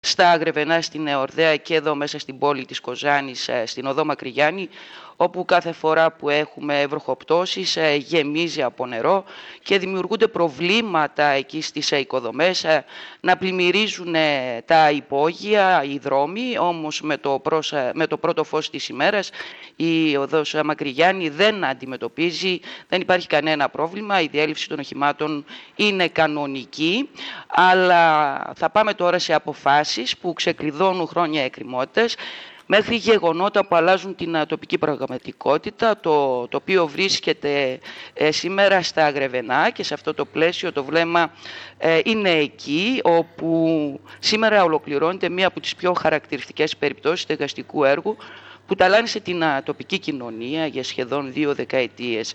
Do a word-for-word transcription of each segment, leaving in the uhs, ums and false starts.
στα Γρεβενά, στην Εορδαία και εδώ μέσα στην πόλη της Κοζάνης, στην οδό Μακρυγιάννη, όπου κάθε φορά που έχουμε βροχοπτώσεις γεμίζει από νερό και δημιουργούνται προβλήματα εκεί στις οικοδομές, να πλημμυρίζουν τα υπόγεια, οι δρόμοι. Όμως με το, προς, με το πρώτο φως της ημέρας η οδός Μακρυγιάννη δεν αντιμετωπίζει, δεν υπάρχει κανένα πρόβλημα, η διέλευση των οχημάτων είναι κανονική, αλλά θα πάμε τώρα σε αποφάσεις που ξεκλειδώνουν χρόνια εκκρεμότητας, μέχρι γεγονότα που αλλάζουν την τοπική πραγματικότητα, το, το οποίο βρίσκεται ε, σήμερα στα Γρεβενά, και σε αυτό το πλαίσιο το βλέμμα ε, είναι εκεί, όπου σήμερα ολοκληρώνεται μία από τις πιο χαρακτηριστικές περιπτώσεις στεγαστικού έργου που ταλάνισε την τοπική κοινωνία για σχεδόν δύο δεκαετίες.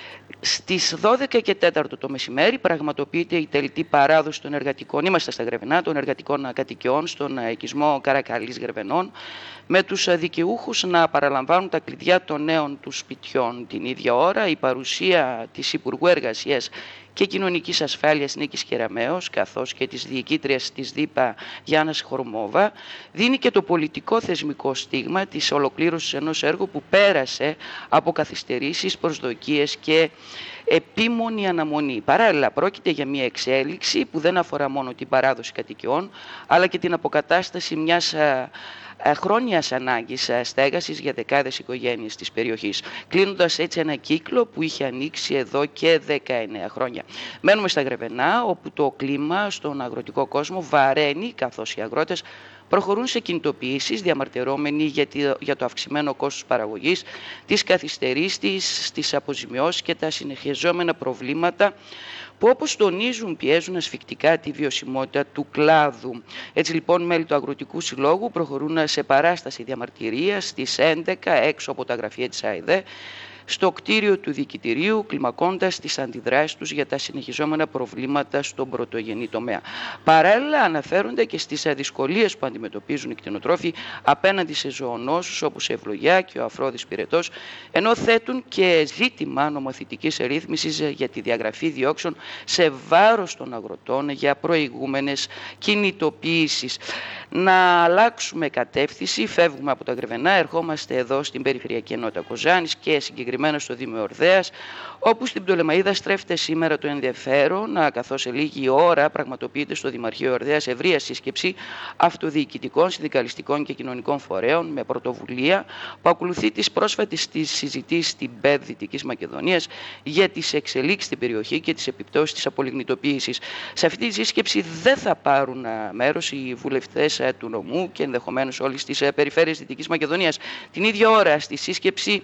Στις δώδεκα και τέσσερα το μεσημέρι πραγματοποιείται η τελετή παράδοση των εργατικών, είμαστε στα Γρεβενά, των εργατικών κατοικιών στον οικισμό Καρακαλής Γρεβενών, με τους δικαιούχους να παραλαμβάνουν τα κλειδιά των νέων του σπιτιών. Την ίδια ώρα η παρουσία της Υπουργού Εργασίας και Κοινωνικής Ασφάλειας Νίκης Κεραμέως, καθώς και της διοικήτριας της ΔΥΠΑ Γιάννας Χορμόβα, δίνει και το πολιτικό θεσμικό στίγμα της ολοκλήρωσης ενός έργου που πέρασε από καθυστερήσεις, προσδοκίες και επίμονη αναμονή. Παράλληλα, πρόκειται για μια εξέλιξη που δεν αφορά μόνο την παράδοση κατοικιών, αλλά και την αποκατάσταση μιας χρόνιας ανάγκης στέγασης για δεκάδες οικογένειες της περιοχής, κλείνοντας έτσι ένα κύκλο που είχε ανοίξει εδώ και δεκαεννέα χρόνια. Μένουμε στα Γρεβενά, όπου το κλίμα στον αγροτικό κόσμο βαραίνει, καθώς οι αγρότες προχωρούν σε κινητοποιήσεις, διαμαρτυρόμενοι για το αυξημένο κόστος παραγωγής, τις καθυστερήσεις, τις αποζημιώσεις και τα συνεχιζόμενα προβλήματα που, όπως τονίζουν, πιέζουν ασφικτικά τη βιωσιμότητα του κλάδου. Έτσι λοιπόν, μέλη του Αγροτικού Συλλόγου προχωρούν σε παράσταση διαμαρτυρίας στις έντεκα έξω από τα γραφεία της ΑΕΔΕ, στο κτίριο του Διοικητηρίου, κλιμακώντας τις αντιδράσεις τους για τα συνεχιζόμενα προβλήματα στον πρωτογενή τομέα. Παράλληλα, αναφέρονται και στις δυσκολίες που αντιμετωπίζουν οι κτηνοτρόφοι απέναντι σε ζωονόσους όπως η ευλογιά και ο αφρόδης πυρετός, ενώ θέτουν και ζήτημα νομοθετικής ρύθμισης για τη διαγραφή διώξεων σε βάρος των αγροτών για προηγούμενες κινητοποιήσεις. Να αλλάξουμε κατεύθυνση, φεύγουμε από τα Γρεβενά, ερχόμαστε εδώ στην Περιφερειακή Ενότητα Κοζάνης και συγκεκριμένα στο Δήμο Εορδαίας, όπου στην Πτολεμαΐδα στρέφεται σήμερα το ενδιαφέρον, καθώς σε λίγη ώρα πραγματοποιείται στο Δημαρχείο Εορδαίας ευρεία σύσκεψη αυτοδιοικητικών, συνδικαλιστικών και κοινωνικών φορέων με πρωτοβουλία που ακολουθεί τις πρόσφατες συζητήσεις στην ΠΕΔ Δυτικής Μακεδονίας για τις εξελίξεις στην περιοχή και τις επιπτώσεις της απολιγνητοποίησης. Σε αυτή τη σύσκεψη δεν θα πάρουν μέρος οι βουλευτές του νομού και ενδεχομένως όλες τις περιφέρειες Δυτικής Μακεδονίας. Την ίδια ώρα στη σύσκεψη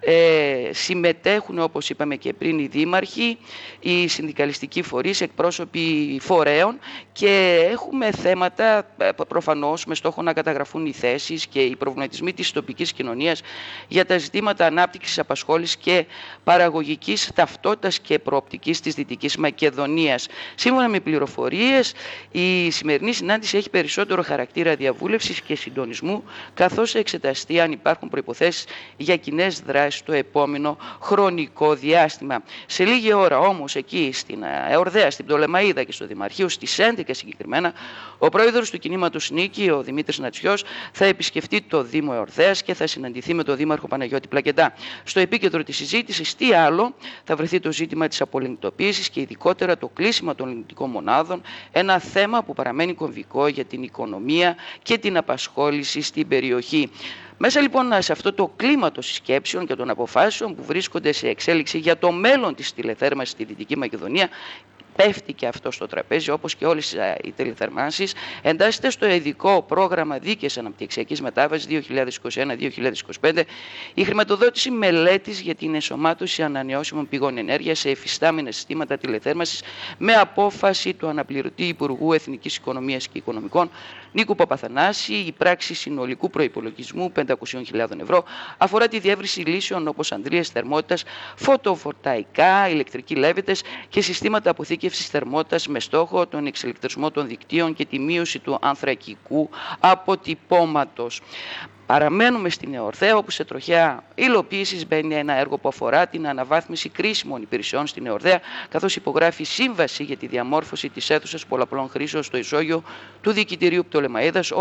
ε, συμμετέχουν, όπως είπαμε και πριν, οι δήμαρχοι, οι συνδικαλιστικοί φορείς, εκπρόσωποι φορέων, και έχουμε θέματα προφανώς με στόχο να καταγραφούν οι θέσεις και οι προβληματισμοί της τοπικής κοινωνίας για τα ζητήματα ανάπτυξης, απασχόλησης και παραγωγικής ταυτότητας και προοπτικής της Δυτικής Μακεδονίας. Σύμφωνα με πληροφορίες, η σημερινή συνάντηση έχει περισσότερο χαρακτήρα διαβούλευσης και συντονισμού, καθώς εξεταστεί αν υπάρχουν προϋποθέσεις για κοινές δράσεις στο επόμενο χρονικό διάστημα. Σε λίγη ώρα όμως, εκεί στην Εορδαία, στην Πτολεμαΐδα και στο Δημαρχείο, στις έντεκα συγκεκριμένα, ο πρόεδρος του κινήματος Νίκη, ο Δημήτρης Νατσιός, θα επισκεφτεί το Δήμο Εορδαίας και θα συναντηθεί με τον Δήμαρχο Παναγιώτη Πλακεντά. Στο επίκεντρο της συζήτησης, τι άλλο, θα βρεθεί το ζήτημα της απολιγνητοποίησης και ειδικότερα το κλείσιμο των λιγνητικών μονάδων, ένα θέμα που παραμένει κομβικό για την οικονομία και την απασχόληση στην περιοχή. Μέσα λοιπόν σε αυτό το κλίμα των συσκέψεων και των αποφάσεων που βρίσκονται σε εξέλιξη για το μέλλον της τηλεθέρμανσης στη Δυτική Μακεδονία, πέφτει και αυτό στο τραπέζι, όπως και όλες οι τηλεθερμάνσεις, εντάσσεται στο ειδικό πρόγραμμα δίκαιης αναπτυξιακής μετάβασης δύο χιλιάδες είκοσι ένα με δύο χιλιάδες είκοσι πέντε η χρηματοδότηση μελέτης για την ενσωμάτωση ανανεώσιμων πηγών ενέργειας σε εφιστάμενα συστήματα τηλεθέρμανσης, με απόφαση του αναπληρωτή Υπουργού Εθνικής Οικονομίας και Οικονομικών Νίκου Παπαθανάση. Η πράξη συνολικού προϋπολογισμού πεντακόσιες χιλιάδες ευρώ αφορά τη διεύρυνση λύσεων όπως αντλίες θερμότητας, φωτοβολταϊκά, ηλεκτρικοί λέβητες και συστήματα αποθήκευσης θερμότητας με στόχο τον εξηλεκτρισμό των δικτύων και τη μείωση του ανθρακικού αποτυπώματος. Παραμένουμε στην Εορδαία, όπου σε τροχιά υλοποίησης μπαίνει ένα έργο που αφορά την αναβάθμιση κρίσιμων υπηρεσιών στην Εορδαία, καθώς υπογράφει σύμβαση για τη διαμόρφωση της αίθουσας πολλαπλών χρήσεων στο ισόγειο του Διοικητηρίου Πτολεμαΐδας,